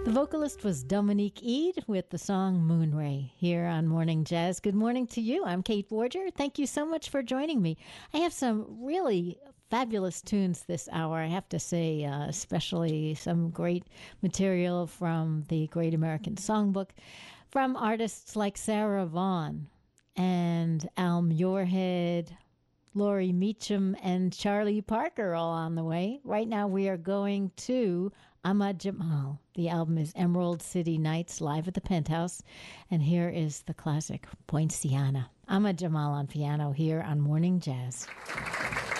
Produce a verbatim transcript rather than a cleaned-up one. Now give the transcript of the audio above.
The vocalist was Dominique Eade with the song Moonray here on Morning Jazz. Good morning to you. I'm Kate Borger. Thank you so much for joining me. I have some really fabulous tunes this hour, I have to say, uh, especially some great material from the Great American Songbook from artists like Sarah Vaughan and Al Muirhead, Laurie Meacham, and Charlie Parker all on the way. Right now we are going to Ahmad Jamal. The album is Emerald City Nights, live at the Penthouse. And here is the classic Poinciana. Ahmad Jamal on piano here on Morning Jazz.